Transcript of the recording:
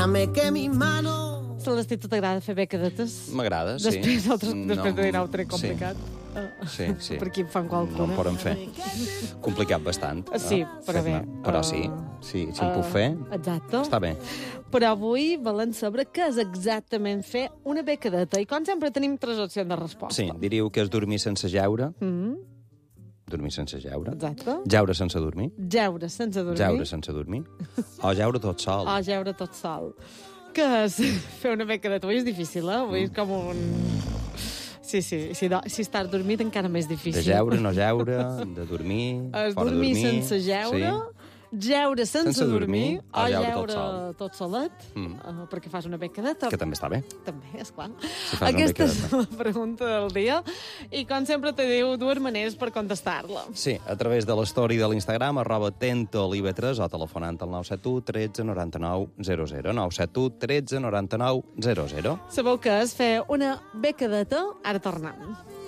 déjame que mis manos... Celestí, tu t'agrada fer becadetes? M'agrada, sí. Després de dinar ho trec complicat. Sí. Per aquí en fan qualcuna. No em poden fer. Complicat bastant. Sí, però bé. Però sí, si em puc fer, exacte. està bé. Però avui volen saber què és exactament fer una becadeta. I com sempre tenim 3 opcions de resposta. Sí, diríeu que és dormir sense jeure. Dormir sense jeure. Exacte. Jeure sense dormir. Jeure sense dormir. Jeure sense dormir. O jeure tot sol. O jeure tot sol. Què és fer una becadeta? Avui és difícil, eh? Avui és com un... Sí, si estàs dormit encara més difícil. De jeure, no jeure, de dormir, fora dormir dormir... sense jeure, jeure sense dormir, o jeure tot solet, perquè fas una becadeta. Que també està bé. També, esclar. Si fas Aquesta una és la pregunta del dia, i com sempre te diu 2 maneres per contestar-la. Sí, a través de l'story de l'Instagram, @tentolive3, o telefonant al 971 13 99 00. 971 13 99 00. Sabeu què és fer una becadeta? Ara tornem.